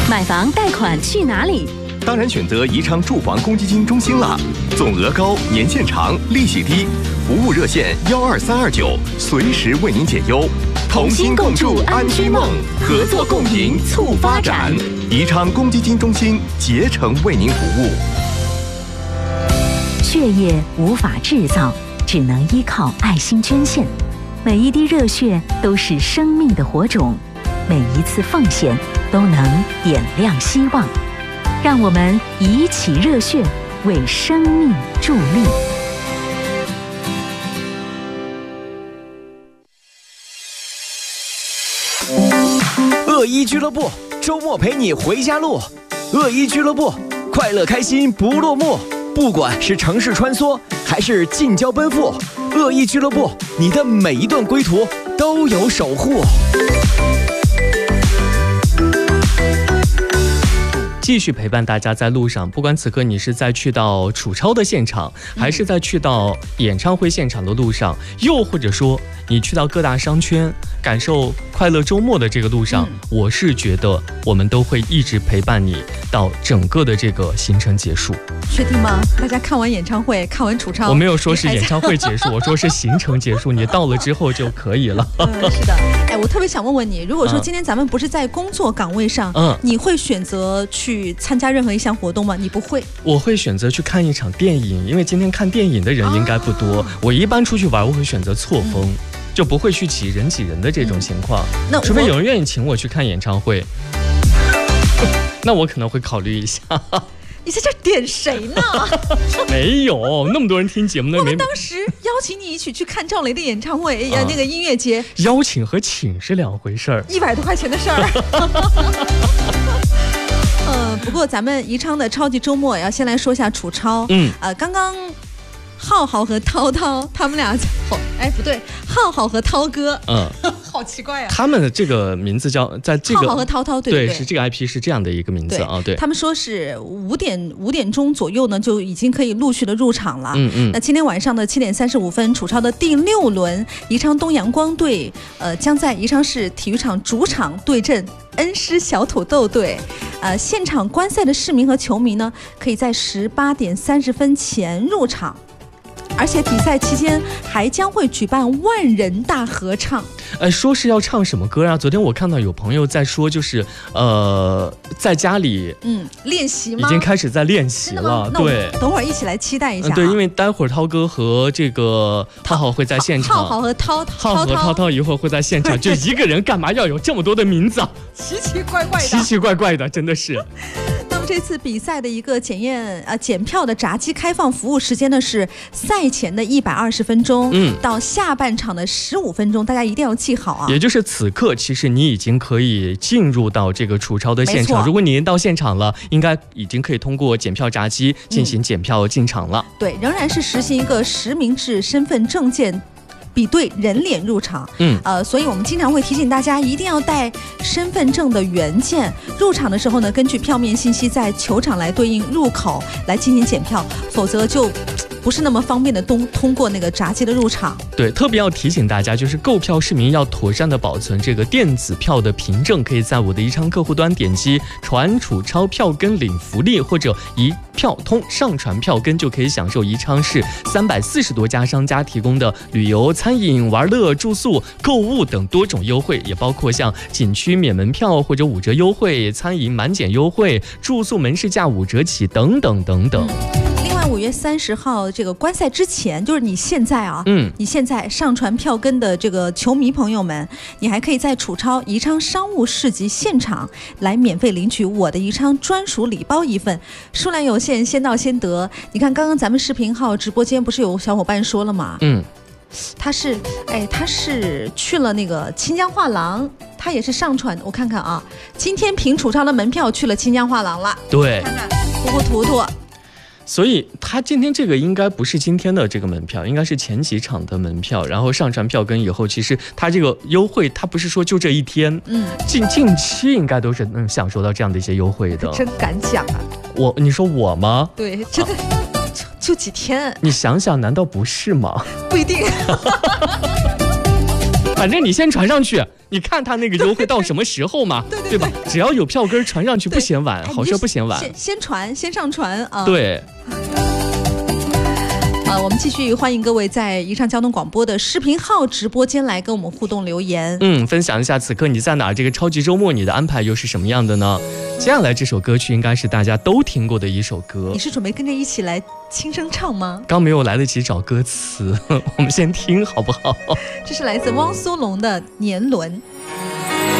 买房贷款去哪里？ 当然选择宜昌住房公积金中心啦，总额高，年限长，利息低，服务热线12329，随时为您解忧。同心共筑安居梦，合作共赢促发展。宜昌公积金中心竭诚为您服务。 血液无法制造，只能依靠爱心捐献。每一滴热血都是生命的火种，每一次奉献都能点亮希望。让我们一起热血，为生命助力。 恶一俱乐部，周末陪你回家路。恶一俱乐部，快乐开心不落幕。不管是城市穿梭，还是近郊奔赴，恶一俱乐部，你的每一段归途都有守护。 继续陪伴大家在路上，不管此刻你是在去到楚超的现场，还是在去到演唱会现场的路上，又或者说你去到各大商圈感受快乐周末的这个路上，我是觉得我们都会一直陪伴你到整个的这个行程结束。 确定吗？大家看完演唱会，看完楚超， 我没有说是演唱会结束，我说是行程结束，你到了之后就可以了。 是的。哎，我特别想问问你，如果说今天咱们不是在工作岗位上，你会选择去参加任何一项活动吗？你不会。我会选择去看一场电影，因为今天看电影的人应该不多。我一般出去玩，我会选择错峰，就不会去挤人的这种情况。除非有人愿意请我去看演唱会，那我可能会考虑一下。 你在这点谁呢？ 没有，那么多人听节目的。 我们当时邀请你一起去看赵雷的演唱会，那个音乐节。 邀请和请是两回事儿 ，100多块钱的事儿。不过咱们宜昌的超级周末也要先来说一下楚超。刚刚浩浩和涛涛他们俩，不对，浩浩和涛哥，好奇怪啊！ 他们的这个名字叫在这个浩浩和涛涛，对， 是这个 IP 是这样的一个名字啊。对， 他们说是5点钟左右呢，就已经可以陆续的入场了。那今天晚上的7点35分，楚超的第6轮，宜昌东阳光队，将在宜昌市体育场主场对阵恩施小土豆队。现场观赛的市民和球迷呢，可以在18点30分前入场。而且比赛期间还将会举办万人大合唱。 说是要唱什么歌啊？昨天我看到有朋友在说，就是在家里练习吗？ 已经开始在练习了。对， 等会儿一起来期待一下。 对，因为待会儿涛哥和这个浩浩会在现场， 浩浩和涛涛一会儿会在现场，就一个人干嘛要有这么多的名字啊？ 奇奇怪怪的， 真的是。 这次比赛的一个检票的闸机开放服务时间呢是赛前的120分钟，到下半场的15分钟，大家一定要记好啊。 也就是此刻，其实你已经可以进入到这个楚超的现场。如果你到现场了，应该已经可以通过检票闸机进行检票进场了。 对，仍然是实行一个实名制身份证件比对人脸入场，所以我们经常会提醒大家一定要带身份证的原件。入场的时候呢，根据票面信息在球场来对应入口来进行检票，否则就不是那么方便的通过那个闸机的入场。 对，特别要提醒大家，就是购票市民要妥善的保存这个电子票的凭证，可以在我的宜昌客户端点击传楚超票根领福利，或者一票通上传票根，就可以享受宜昌市340多家商家提供的旅游、餐饮、玩乐、住宿、购物等多种优惠，也包括像景区免门票或者5折优惠、餐饮满减优惠、住宿门市价5折起等等等等。 另外5月30号这个观赛之前，就是你现在你现在上传票根的这个球迷朋友们，你还可以在楚超宜昌商务市集现场来免费领取我的宜昌专属礼包1份，数量有限，先到先得。你看刚刚咱们视频号直播间不是有小伙伴说了吗？他是去了那个清江画廊，他也是上传，我看看啊，今天凭楚超的门票去了清江画廊了。 对， 看看图图。 所以他今天这个应该不是今天的这个门票，应该是前几场的门票，然后上传票根以后，其实他这个优惠他不是说就这一天，近期应该都是能享受到这样的一些优惠的。 真敢讲啊！ 你说我吗？ 对，真的就几天。 你想想，难道不是吗？ 不一定。 反正你先传上去，你看他那个优惠到什么时候嘛，对吧？只要有票根传上去不嫌晚，好事不嫌晚。 先上传啊。 对。 我们继续欢迎各位在宜昌交通广播的视频号直播间来跟我们互动留言。 分享一下此刻你在哪儿，这个超级周末你的安排又是什么样的呢？接下来这首歌曲应该是大家都听过的一首歌。 你是准备跟着一起来轻声唱吗？ 刚没有来得及找歌词，我们先听好不好？ 这是来自汪苏泷的《年轮》。